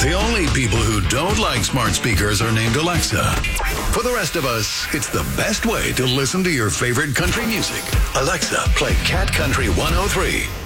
The only people who don't like smart speakers are named Alexa. For the rest of us, it's the best way to listen to your favorite country music. Alexa, play Cat Country 103.